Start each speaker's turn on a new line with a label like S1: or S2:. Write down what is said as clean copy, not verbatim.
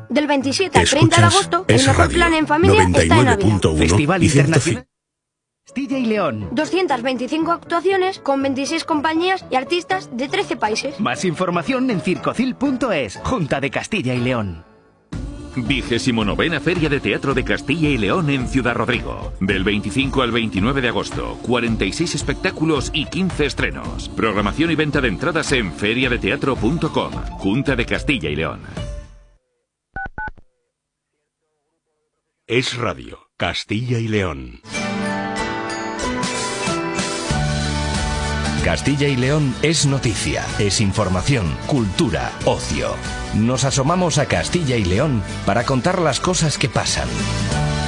S1: Del 27 al 30 de agosto, el mejor plan en familia está en Ávila.
S2: Festival Internacional Castilla y León.
S1: 225 actuaciones con 26 compañías y artistas de 13 países.
S2: Más información en circocil.es, Junta de Castilla y León.
S3: 29ª Feria de Teatro de Castilla y León en Ciudad Rodrigo. Del 25 al 29 de agosto, 46 espectáculos y 15 estrenos. Programación y venta de entradas en feriadeteatro.com. Junta de Castilla y León.
S4: Es Radio, Castilla y León.
S5: Castilla y León es noticia, es información, cultura, ocio. Nos asomamos a Castilla y León para contar las cosas que pasan.